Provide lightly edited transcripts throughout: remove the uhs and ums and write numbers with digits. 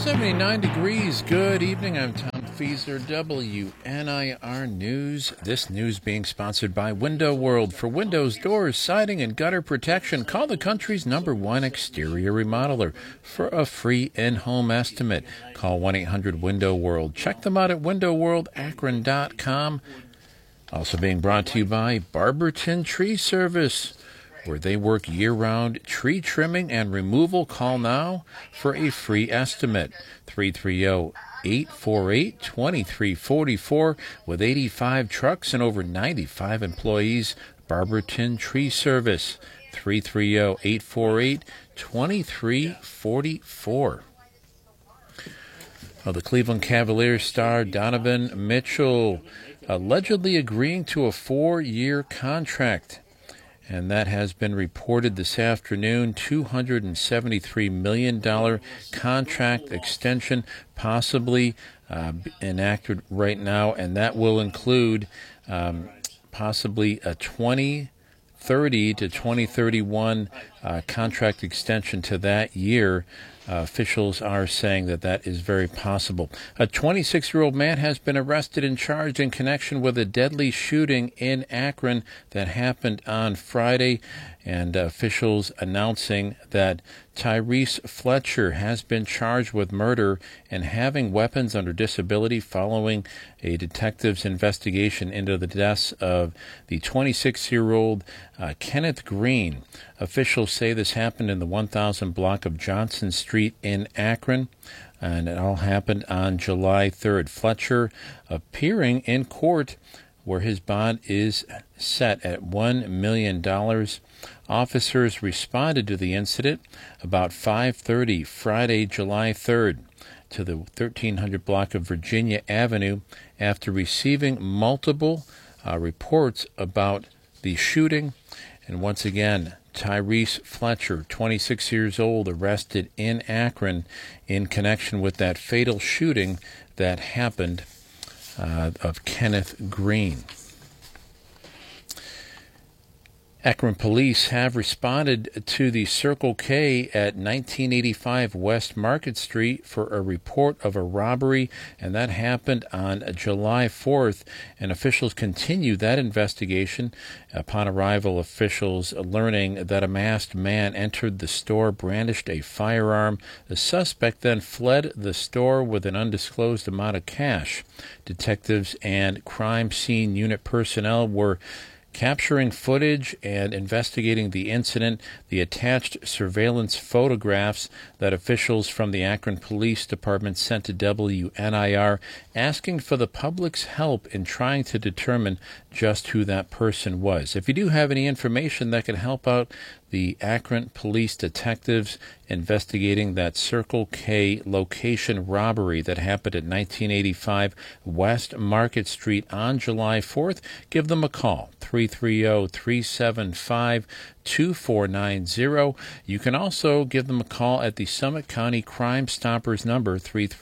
79 degrees. Good evening. I'm Tom Feaser, WNIR News. This news being sponsored by Window World. For windows, doors, siding, and gutter protection, call the country's #1 exterior remodeler for a free in-home estimate. Call 1-800-WINDOW-WORLD. Check them out at windowworldakron.com. Also being brought to you by Barberton Tree Service, where they work year-round tree trimming and removal. Call now for a free estimate. 330-848-2344. With 85 trucks and over 95 employees, Barberton Tree Service. 330-848-2344. The Cleveland Cavaliers star Donovan Mitchell allegedly agreeing to a 4-year contract. And that has been reported this afternoon. $273 million contract extension possibly enacted right now, and that will include possibly a 2030 to 2031 contract extension to that year. Officials are saying that that is very possible. A 26-year-old man has been arrested and charged in connection with a deadly shooting in Akron that happened on Friday, and officials announcing that Tyrese Fletcher has been charged with murder and having weapons under disability following a detective's investigation into the deaths of the 26-year-old Kenneth Green. Officials say this happened in the 1000 block of Johnson Street in Akron, and it all happened on July 3rd. Fletcher appearing in court where his bond is set at $1 million. Officers responded to the incident about 5:30 Friday, July 3rd, to the 1300 block of Virginia Avenue after receiving multiple reports about the shooting. And once again, Tyrese Fletcher, 26 years old, arrested in Akron in connection with that fatal shooting that happened of Kenneth Green. Akron police have responded to the Circle K at 1985 West Market Street for a report of a robbery, and that happened on July 4th, and officials continue that investigation. Upon arrival, officials learning that a masked man entered the store, brandished a firearm. The suspect then fled the store with an undisclosed amount of cash. Detectives and crime scene unit personnel were capturing footage and investigating the incident. The attached surveillance photographs that officials from the Akron Police Department sent to WNIR, asking for the public's help in trying to determine just who that person was. If you do have any information that can help out the Akron police detectives investigating that Circle K location robbery that happened at 1985 West Market Street on July 4th, give them a call, 330-375-2490. You can also give them a call at the Summit County Crime Stoppers number,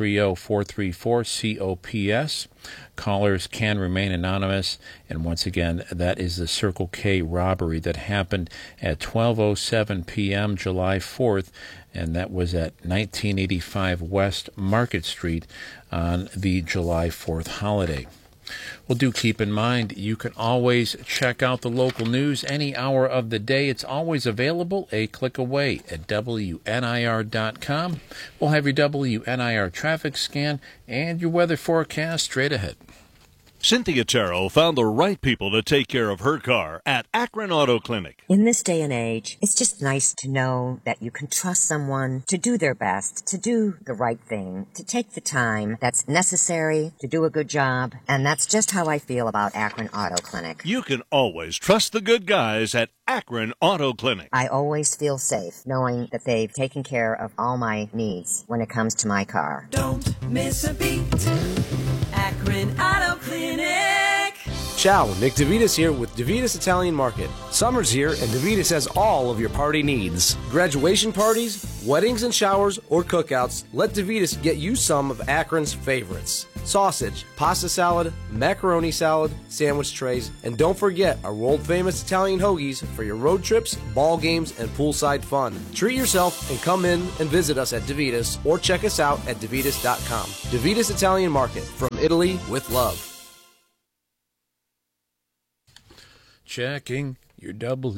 330-434-COPS. Callers can remain anonymous, and once again, that is the Circle K robbery that happened at 12:07 p.m. July 4th, and that was at 1985 West Market Street on the July 4th holiday. Well, do keep in mind, you can always check out the local news any hour of the day. It's always available a click away at WNIR.com. We'll have your WNIR traffic scan and your weather forecast straight ahead. Cynthia Terrell found the right people to take care of her car at Akron Auto Clinic. In this day and age, it's just nice to know that you can trust someone to do their best, to do the right thing, to take the time that's necessary to do a good job. And that's just how I feel about Akron Auto Clinic. You can always trust the good guys at Akron Auto Clinic. I always feel safe knowing that they've taken care of all my needs when it comes to my car. Don't miss a beat. Akron Auto Clinic. Ciao, Nick DeVitis here with DeVitis Italian Market. Summer's here and DeVitis has all of your party needs. Graduation parties, weddings and showers, or cookouts, let DeVitis get you some of Akron's favorites. Sausage, pasta salad, macaroni salad, sandwich trays, and don't forget our world-famous Italian hoagies for your road trips, ball games, and poolside fun. Treat yourself and come in and visit us at DeVitis or check us out at DeVitis.com. DeVitis Italian Market, from Italy with love. Checking your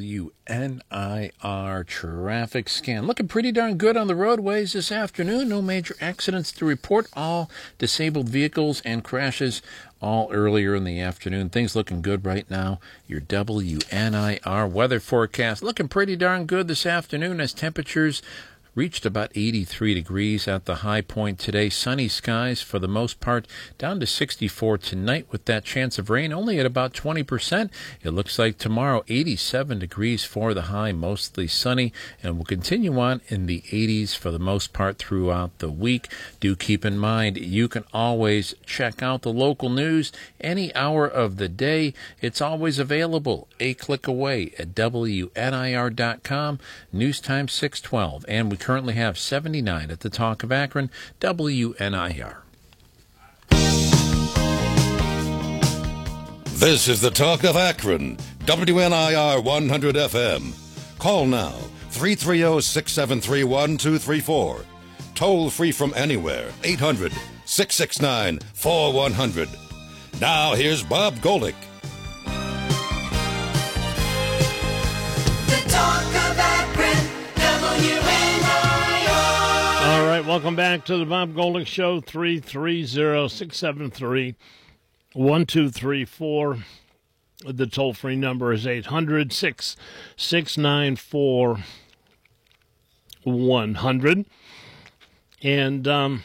WNIR traffic scan. Looking pretty darn good on the roadways this afternoon. No major accidents to report. All disabled vehicles and crashes all earlier in the afternoon. Things looking good right now. Your WNIR weather forecast looking pretty darn good this afternoon as temperatures reached about 83 degrees at the high point today. Sunny skies for the most part, down to 64 tonight with that chance of rain only at about 20%. It looks like tomorrow 87 degrees for the high, mostly sunny, and will continue on in the 80s for the most part throughout the week. Do keep in mind you can always check out the local news any hour of the day. It's always available a click away at WNIR.com. News time 6:12, and we currently have 79 at the Talk of Akron, WNIR. This is the Talk of Akron, WNIR 100 FM. Call now, 330-673-1234. Toll free from anywhere, 800-669-4100. Now here's Bob Golick. The Talk of Akron, WNIR. All right, welcome back to the Bob Golick Show, 330-673-1234. The toll-free number is 800-694-100. And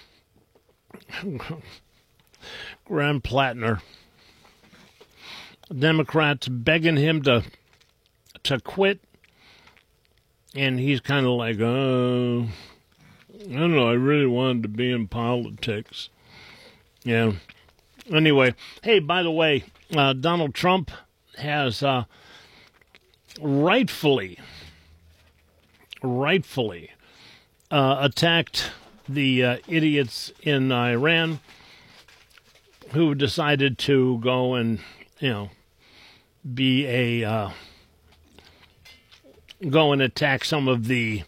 Graham Plattner, Democrats begging him to quit, and he's kind of like, I don't know, I really wanted to be in politics. Yeah. Anyway, hey, by the way, Donald Trump has rightfully attacked the idiots in Iran who decided to go and, go and attack some of the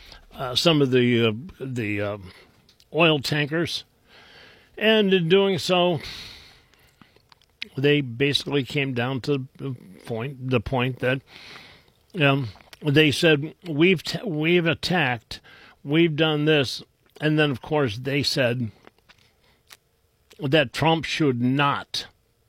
oil tankers, and in doing so, they basically came down to the point that they said we've attacked, we've done this, and then of course they said that Trump should not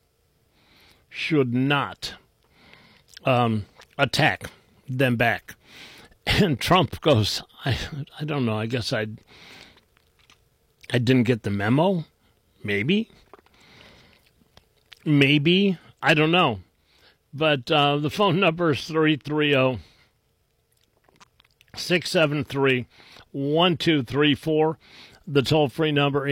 attack them back. And Trump goes, I don't know, I guess I didn't get the memo? Maybe, I don't know. But the phone number is 330-673-1234. The toll-free number,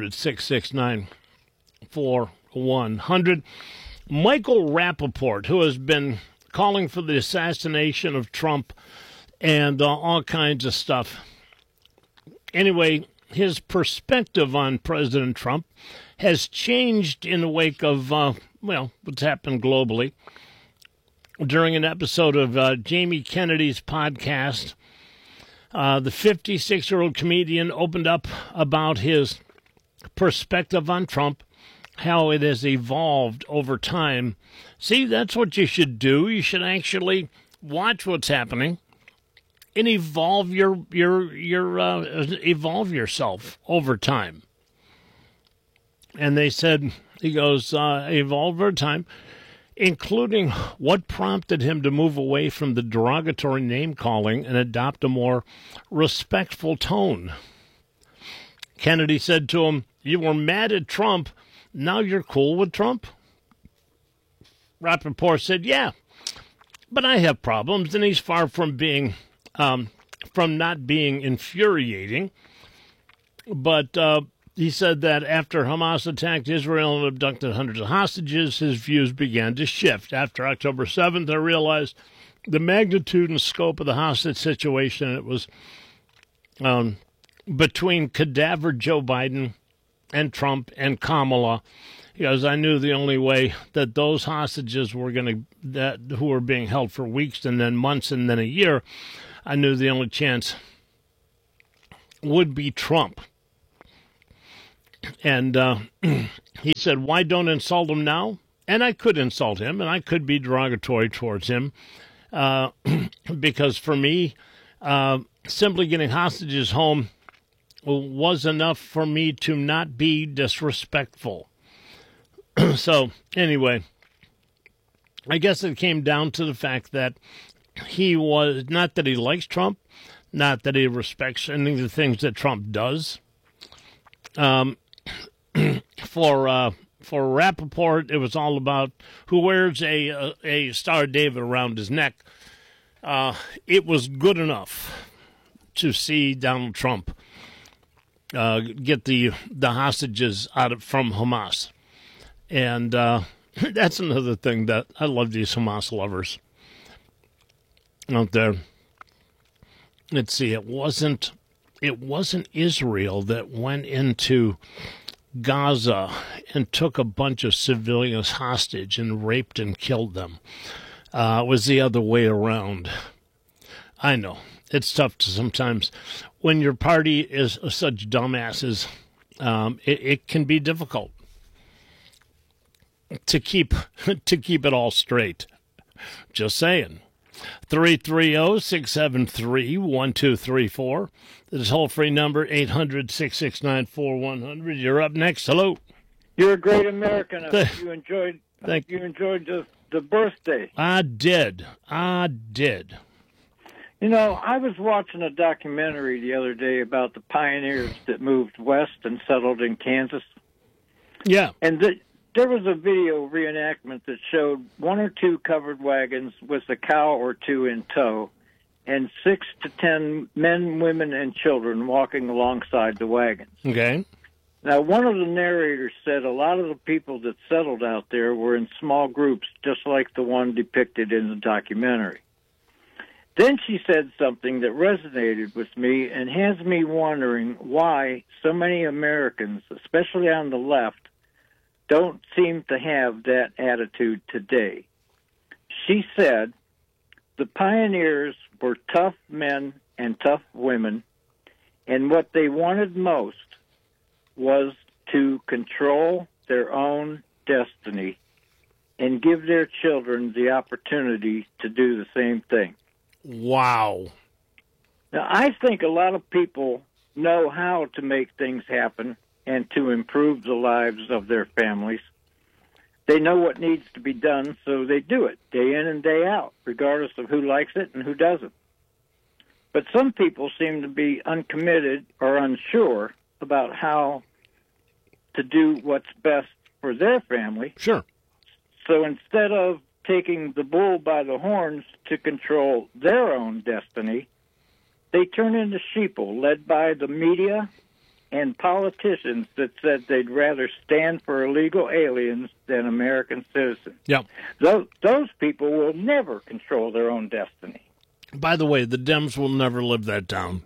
800-669-4100. Michael Rappaport, who has been calling for the assassination of Trump and all kinds of stuff. Anyway, his perspective on President Trump has changed in the wake of, what's happened globally. During an episode of Jamie Kennedy's podcast, the 56-year-old comedian opened up about his perspective on Trump, how it has evolved over time. See, that's what you should do. You should actually watch what's happening and evolve evolve yourself over time. And they said, he goes, evolve over time, including what prompted him to move away from the derogatory name-calling and adopt a more respectful tone. Kennedy said to him, you were mad at Trump, now you're cool with Trump? Rappaport said, yeah, but I have problems, and he's far from being, from not being infuriating. But he said that after Hamas attacked Israel and abducted hundreds of hostages, his views began to shift. After October 7th, I realized the magnitude and scope of the hostage situation. It was between cadaver Joe Biden and Trump and Kamala, because I knew the only way that those hostages were who were being held for weeks and then months and then a year, I knew the only chance would be Trump. And he said, why don't insult him now? And I could insult him, and I could be derogatory towards him, because for me, simply getting hostages home was enough for me to not be disrespectful. So, anyway, I guess it came down to the fact that he was, not that he likes Trump, not that he respects any of the things that Trump does. For Rappaport, it was all about who wears a Star of David around his neck. It was good enough to see Donald Trump get the hostages from Hamas. And that's another thing that I love, these Hamas lovers out there. Let's see, it wasn't Israel that went into Gaza and took a bunch of civilians hostage and raped and killed them. It was the other way around. I know, it's tough to sometimes, when your party is such dumbasses, it can be difficult to keep it all straight. Just saying. 330-673-1234. The toll-free number, 800-669-4100. You're up next. Hello. You're a great American. You enjoyed the birthday. I did. You know, I was watching a documentary the other day about the pioneers that moved west and settled in Kansas. Yeah. And there was a video reenactment that showed one or two covered wagons with a cow or two in tow, and 6 to 10 men, women, and children walking alongside the wagons. Okay. Now, one of the narrators said a lot of the people that settled out there were in small groups, just like the one depicted in the documentary. Then she said something that resonated with me and has me wondering why so many Americans, especially on the left, don't seem to have that attitude today. She said the pioneers were tough men and tough women, and what they wanted most was to control their own destiny and give their children the opportunity to do the same thing. Wow. Now, I think a lot of people know how to make things happen and to improve the lives of their families. They know what needs to be done, so they do it day in and day out, regardless of who likes it and who doesn't. But some people seem to be uncommitted or unsure about how to do what's best for their family. Sure. So instead of taking the bull by the horns to control their own destiny, they turn into sheeple led by the media and politicians that said they'd rather stand for illegal aliens than American citizens. Yeah. Those people will never control their own destiny. By the way, the Dems will never live that down.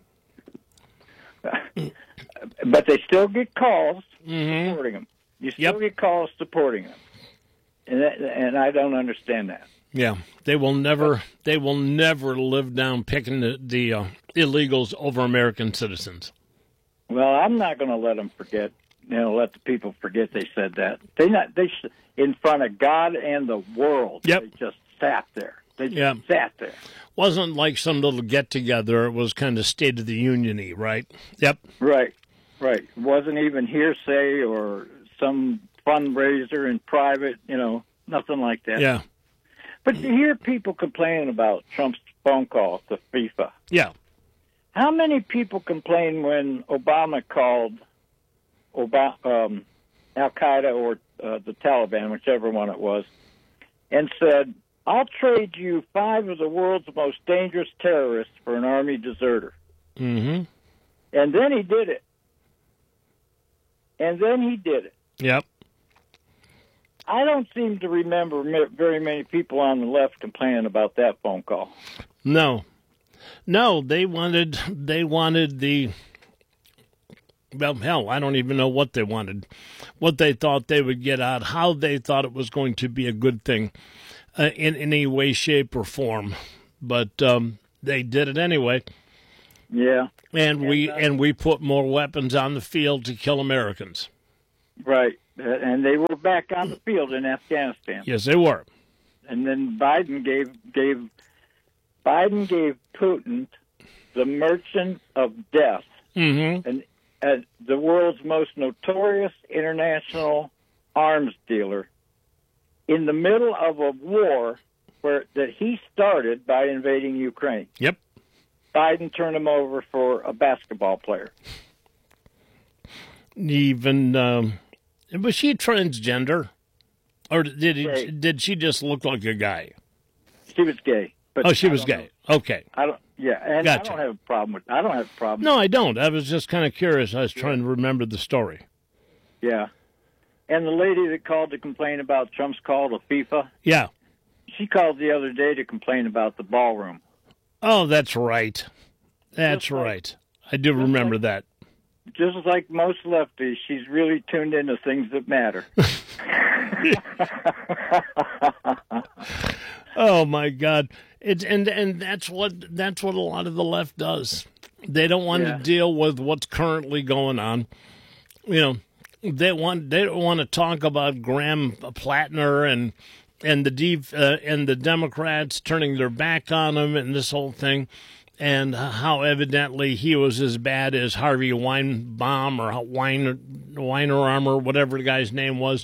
But they still get calls supporting them. You still get calls supporting them. And I don't understand that. Yeah, they will never live down picking the illegals over American citizens. Well, I'm not going to let them forget. Let the people forget they said that. In front of God and the world. Yep. They just sat there. They just sat there. Wasn't like some little get together. It was kind of State of the Union-y, right? Yep. Right. It wasn't even hearsay or some fundraiser in private. Nothing like that. Yeah. But you hear people complaining about Trump's phone call to FIFA. Yeah. How many people complained when Obama called Al-Qaeda or the Taliban, whichever one it was, and said, I'll trade you 5 of the world's most dangerous terrorists for an Army deserter. Mm-hmm. And then he did it. and then he did it. Yep. I don't seem to remember very many people on the left complaining about that phone call. No, they wanted the. Well, hell, I don't even know what they wanted, what they thought they would get out, how they thought it was going to be a good thing in any way, shape, or form. But they did it anyway. Yeah. And we put more weapons on the field to kill Americans. Right. And they were back on the field in Afghanistan. Yes, they were. And then Biden gave Putin the merchant of death. Mm-hmm. And the world's most notorious international arms dealer in the middle of a war that he started by invading Ukraine. Yep. Biden turned him over for a basketball player. Even was she transgender, or did she just look like a guy? She was gay. But she was gay. Know. Okay. And gotcha. I don't have a problem with. I don't have a problem. No, I don't. I was just kind of curious. I was trying to remember the story. Yeah. And the lady that called to complain about Trump's call to FIFA. Yeah. She called the other day to complain about the ballroom. Oh, that's right. That's right. I do remember that. Just like most lefties, she's really tuned into things that matter. Oh my God! And that's what a lot of the left does. They don't want to deal with what's currently going on. You know, they don't want to talk about Graham Plattner and the Democrats turning their back on him and this whole thing, and how evidently he was as bad as Harvey Weinbaum or Weinerarm or whatever the guy's name was.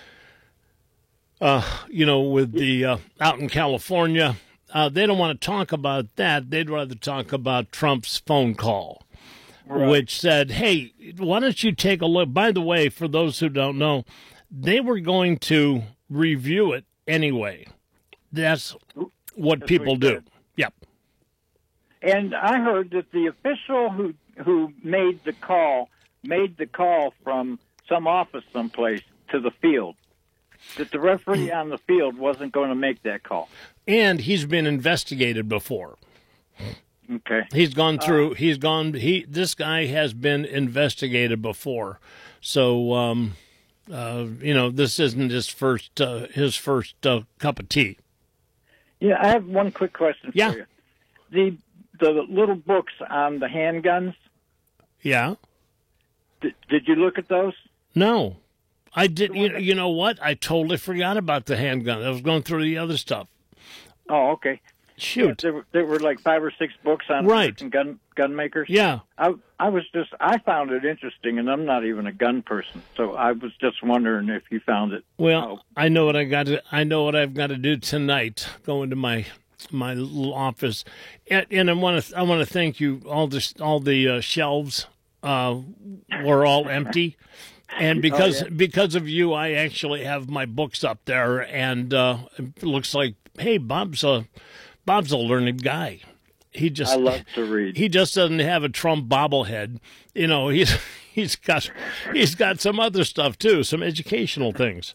With the out in California, they don't want to talk about that. They'd rather talk about Trump's phone call, which said, "Hey, why don't you take a look?" By the way, for those who don't know, they were going to review it anyway. That's what people do. Yep. And I heard that the official who made the call from some office someplace to the field. That the referee on the field wasn't going to make that call. And he's been investigated before. Okay. He's gone through, this guy has been investigated before. So, this isn't his first cup of tea. Yeah, I have one quick question for you. The little books on the handguns. Yeah. Did you look at those? No. I did. You know what? I totally forgot about the handgun. I was going through the other stuff. Oh, okay. Shoot. Yeah, there were like 5 or 6 books on gun makers. Yeah. I found it interesting, and I'm not even a gun person, so I was just wondering if you found it. Well, I know what I've got to do tonight. Go into my little office, and I want to thank you. All the shelves were all empty. And because of you, I actually have my books up there, and it looks like, hey, Bob's a learned guy. I love to read. He just doesn't have a Trump bobblehead. You know, he's got some other stuff too, some educational things.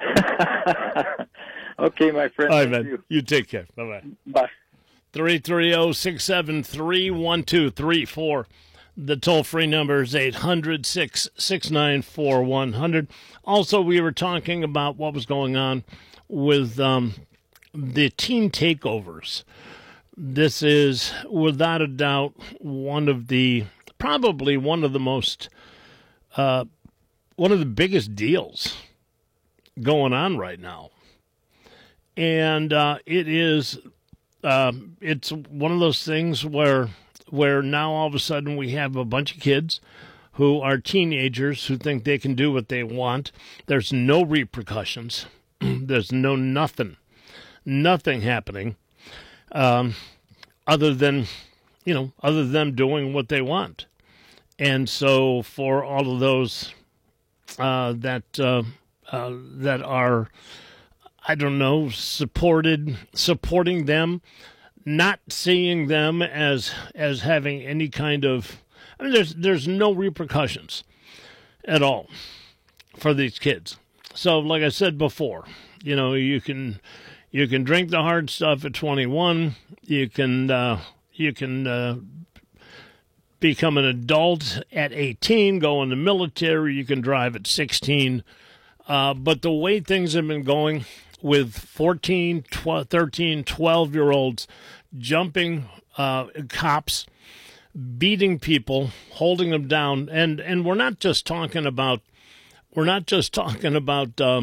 Okay, my friend. All right, man. You take care. Bye-bye. Bye. 330-673-1234. The toll-free number is 800-669-4100. Also, we were talking about what was going on with the team takeovers. This is, without a doubt, probably one of the biggest deals going on right now. And it's one of those things where now all of a sudden we have a bunch of kids who are teenagers who think they can do what they want. There's no repercussions. There's nothing happening other than them doing what they want. And so for all of those that are, I don't know, supporting them, not seeing them as having any kind of, I mean, there's no repercussions. at all for these kids. So, like I said before, you can drink the hard stuff at 21. You can become an adult at 18, go in the military. You can drive at 16. But the way things have been going with 14, 12, 13, 12-year-olds jumping cops, beating people, holding them down, and we're not just talking about